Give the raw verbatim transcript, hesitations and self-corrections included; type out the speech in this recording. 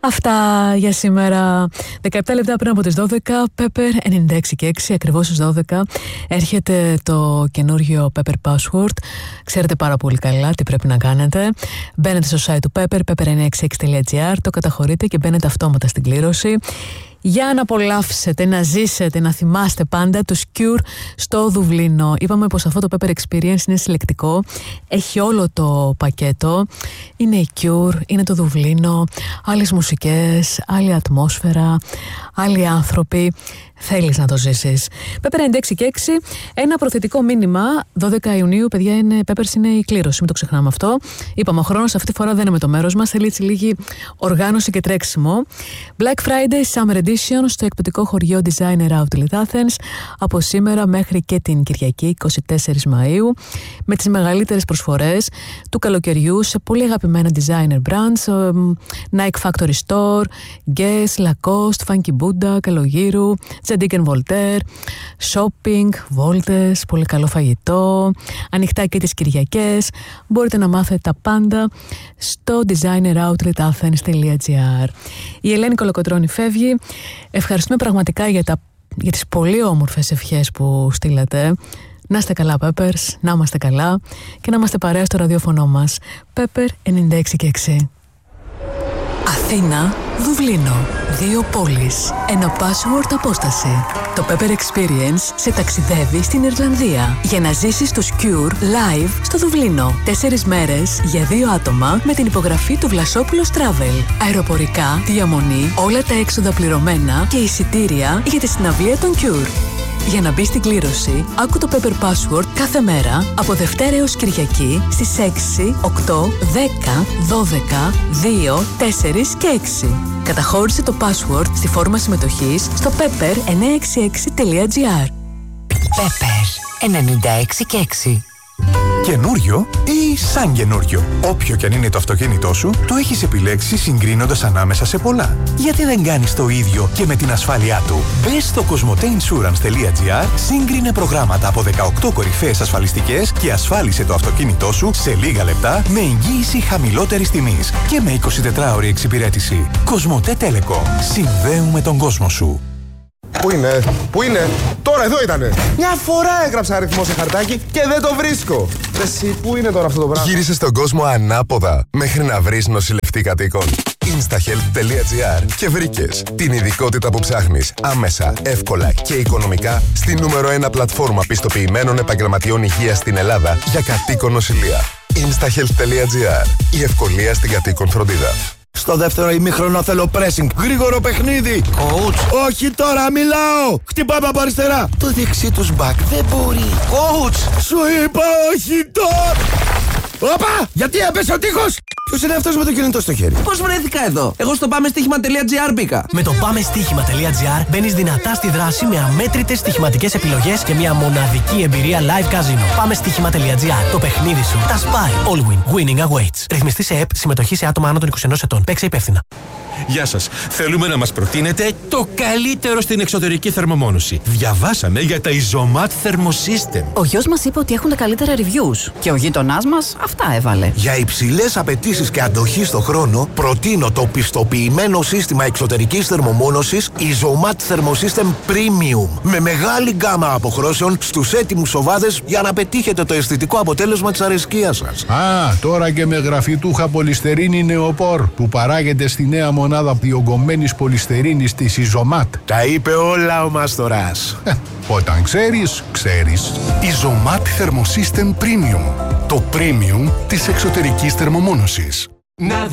Αυτά για σήμερα. δεκαεπτά λεπτά πριν από τις δώδεκα, Pepper ενενήντα έξι και έξι, ακριβώς στις δώδεκα, έρχεται το καινούργιο Pepper Password. Ξέρετε πάρα πολύ καλά τι πρέπει να κάνετε. Μπαίνετε στο site του Pepper, pepper εννιακόσια εξήντα έξι τελεία τζι άρ, το καταχωρείτε και μπαίνετε αυτόματα στην κλήρωση. Για να απολαύσετε, να ζήσετε, να θυμάστε πάντα το Cure στο Δουβλίνο. Είπαμε πως αυτό το Pepper Experience είναι συλλεκτικό. Έχει όλο το πακέτο. Είναι η Cure, είναι το Δουβλίνο, άλλες μουσικές, άλλη ατμόσφαιρα, άλλοι άνθρωποι. Θέλεις να το ζήσεις. Pepper ενενήντα έξι και έξι, ένα προθετικό μήνυμα. δώδεκα Ιουνίου, παιδιά, είναι, Peppers είναι η κλήρωση, μην το ξεχνάμε αυτό. Είπαμε, ο χρόνος αυτή τη φορά δεν είναι με το μέρος μας, θέλει έτσι λίγη οργάνωση και τρέξιμο. Black Friday Summer Edition στο εκπτωτικό χωριό Designer Outlet Athens από σήμερα μέχρι και την Κυριακή εικοστή τέταρτη Μαΐου, με τις μεγαλύτερες προσφορές του καλοκαιριού σε πολύ αγαπημένα designer brands, Nike Factory Store, Guess, Lacoste, Funky Buddha, Καλογύρου, Zadig and Voltaire, shopping, βόλτες, πολύ καλό φαγητό, ανοιχτά και τις Κυριακές. Μπορείτε να μάθετε τα πάντα στο designer outlet athens τελεία τζι άρ. Η Ελένη Κολοκοτρώνη φεύγει. Ευχαριστούμε πραγματικά για, τα, για τις πολύ όμορφες ευχές που στείλατε. Να είστε καλά, Peppers, να είμαστε καλά και να είμαστε παρέα στο ραδιόφωνο μας. Pepper ενενήντα έξι και έξι. Αθήνα, Δουβλίνο. Δύο πόλεις. Ένα password απόσταση. Το Pepper Experience σε ταξιδεύει στην Ιρλανδία για να ζήσεις το Cure live στο Δουβλίνο. Τέσσερις μέρες για δύο άτομα με την υπογραφή του Βλασόπουλος Travel. Αεροπορικά, διαμονή, όλα τα έξοδα πληρωμένα και εισιτήρια για τη συναυλία των Cure. Για να μπει στην κλήρωση, άκου το Pepper Password κάθε μέρα από Δευτέρα έως Κυριακή στις έξι, οκτώ, δέκα, δώδεκα, δύο, τέσσερα και έξι. Καταχώρησε το password στη φόρμα συμμετοχής στο pepper εννιακόσια εξήντα έξι τελεία τζι άρ. Pepper ενενήντα έξι και έξι. Καινούριο ή σαν καινούριο. Όποιο και αν είναι το αυτοκίνητό σου, το έχεις επιλέξει συγκρίνοντας ανάμεσα σε πολλά. Γιατί δεν κάνεις το ίδιο και με την ασφάλειά του? Μπες στο κοσμοτέινσουρανς τελεία τζι άρ, σύγκρινε προγράμματα από δεκαοκτώ κορυφαίες ασφαλιστικές και ασφάλισε το αυτοκίνητό σου σε λίγα λεπτά με εγγύηση χαμηλότερης τιμής και με εικοσιτετράωρη εξυπηρέτηση. Κοσμοτέ Telecom. Συνδέουμε τον κόσμο σου. Πού είναι, πού είναι, τώρα εδώ ήτανε. Μια φορά έγραψα αριθμό σε χαρτάκι και δεν το βρίσκω. Εσύ, πού είναι τώρα αυτό το πράγμα? Γύρισες στον κόσμο ανάποδα μέχρι να βρεις νοσηλευτή κατοίκων. instahealth τελεία τζι άρ και βρήκες την ειδικότητα που ψάχνεις άμεσα, εύκολα και οικονομικά στη νούμερο ένα πλατφόρμα πιστοποιημένων επαγγελματιών υγείας στην Ελλάδα για κατοίκον νοσηλεία. instahealth τελεία τζι άρ. Η ευκολία στην κατοίκον φροντίδα. Στο δεύτερο ημίχρονο θέλω pressing. Γρήγορο παιχνίδι. Coach. Όχι τώρα, μιλάω. Χτυπάμε από αριστερά. Το δεξί τους μπακ δεν μπορεί. Coach. Σου είπα όχι τώρα. Όπα, γιατί έπεσε ο τείχος. Ποιος είναι αυτός με το κινητό στο χέρι? Πώς βρέθηκα εδώ? Εγώ στο πάμε στοίχημα τελεία τζι άρ μπήκα. Με το πάμε στοίχημα τελεία τζι άρ μπαίνεις δυνατά στη δράση με αμέτρητες στοιχηματικές επιλογές και μια μοναδική εμπειρία live casino. Πάμε στοίχημα τελεία τζι άρ. Το παιχνίδι σου τα σπάει. All win. Winning awaits. Ρυθμιστή σε ΕΠ. Συμμετοχή σε άτομα άνω των είκοσι ενός ετών. Παίξε υπεύθυνα. Γεια σας. Θέλουμε να μας προτείνετε το καλύτερο στην εξωτερική θερμομόνωση. Διαβάσαμε για τα Isomat Thermosystem. Ο γιος μας είπε ότι έχουν τα καλύτερα reviews και ο γείτονάς μας αυτά έβαλε. Για υψηλές απαιτήσεις και αντοχή στο χρόνο, προτείνω το πιστοποιημένο σύστημα εξωτερικής θερμομόνωσης Isomat Thermosystem Premium. Με μεγάλη γκάμα αποχρώσεων στους έτοιμους σοβάδες για να πετύχετε το αισθητικό αποτέλεσμα της αρεσκίας σας. Α, τώρα και με γραφιτούχα πολυστερίνη νεοπόρ που παράγεται στη νέα μονάδα διογκωμένης πολυστερίνης της Isomat. Τα είπε όλα ο Μάστορας. Ε, όταν ξέρεις, ξέρεις. Isomat Thermosystem Premium. Το premium της εξωτερικής θερμομόνωσης.